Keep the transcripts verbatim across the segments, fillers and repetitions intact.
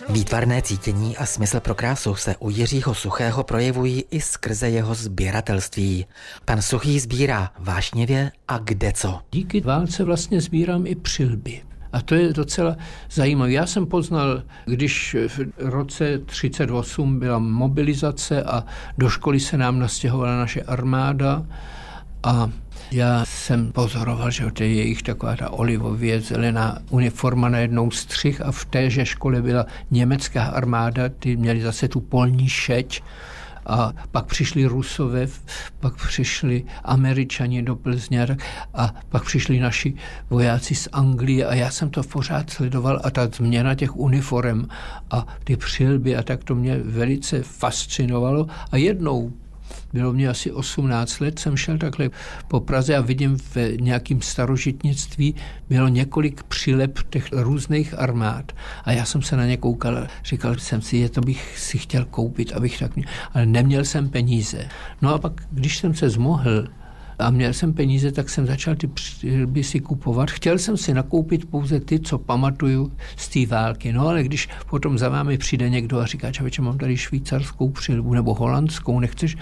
Výtvarné cítění a smysl pro krásu se u Jiřího Suchého projevují i skrze jeho sběratelství. Pan Suchý sbírá vášnivě a kdeco. Díky válce vlastně sbírám i přilby. A to je docela zajímavé. Já jsem poznal, když v roce třicet osm byla mobilizace a do školy se nám nastěhovala naše armáda a já jsem pozoroval, že to je jejich taková ta olivově zelená uniforma najednou střih a v téže škole byla německá armáda, ty měli zase tu polní šeť a pak přišli Rusové, pak přišli Američani do Plzně a pak přišli naši vojáci z Anglie a já jsem to pořád sledoval a ta změna těch uniform a ty přilby a tak to mě velice fascinovalo a jednou bylo mě asi osmnáct let, jsem šel takhle po Praze a vidím v nějakém starožitnictví bylo několik přileb těch různých armád. A já jsem se na ně koukal, říkal jsem si, je to bych si chtěl koupit, abych tak měl, ale neměl jsem peníze. No a pak, když jsem se zmohl a měl jsem peníze, tak jsem začal ty přilby si kupovat. Chtěl jsem si nakoupit pouze ty, co pamatuju z té války. No ale když potom za vámi přijde někdo a říká, čověče, mám tady švýcarskou přilbu nebo holandskou, nechceš?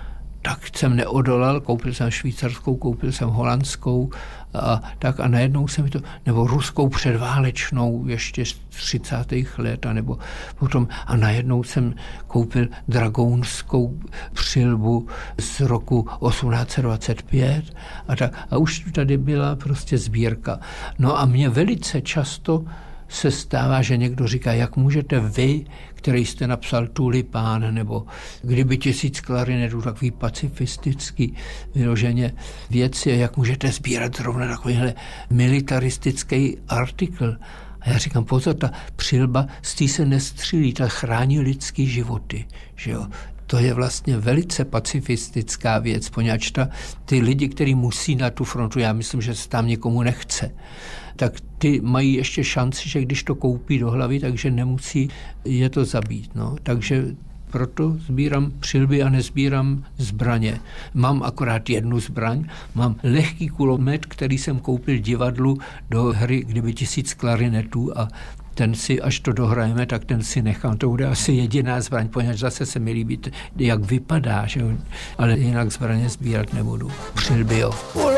Tak jsem neodolal, koupil jsem švýcarskou, koupil jsem holandskou a tak a najednou jsem mi to, nebo ruskou předválečnou ještě z třicátých let, a nebo potom a najednou jsem koupil dragounskou přilbu z roku osmnáct set dvacet pět a tak a už tady byla prostě sbírka. No a mě velice často se stává, že někdo říká, jak můžete vy, který jste napsal Tulipán, nebo kdyby tisíc klarinetů, takový pacifistický vyloženě věci, jak můžete sbírat zrovna takovýhle militaristický artikl. A já říkám, pozor, ta přilba z té se nestřílí, ta chrání lidský životy, že jo. To je vlastně velice pacifistická věc, poněvadž ta, ty lidi, kteří musí na tu frontu, já myslím, že se tam někomu nechce, tak ty mají ještě šanci, že když to koupí do hlavy, takže nemusí je to zabít. No. Takže proto sbírám přilby a nezbírám zbraně. Mám akorát jednu zbraň, mám lehký kulomet, který jsem koupil divadlu do hry Kdyby tisíc klarinetů a ten si, až to dohrajeme, tak ten si nechám. To bude asi jediná zbraň, poněvadž zase se mi líbí, jak vypadá, že? Ale jinak zbraně sbírat nebudu. Přilby, jo.